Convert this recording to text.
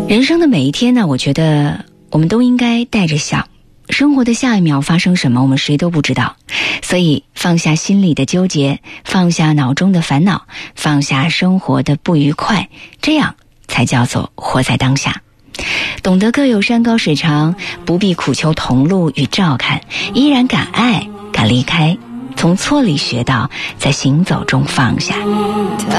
人生的每一天呢，我觉得我们都应该带着笑。生活的下一秒发生什么，我们谁都不知道，所以放下心里的纠结，放下脑中的烦恼，放下生活的不愉快，这样才叫做活在当下。懂得各有山高水长，不必苦求同路与照看，依然敢爱敢离开，从错里学到在行走中放下。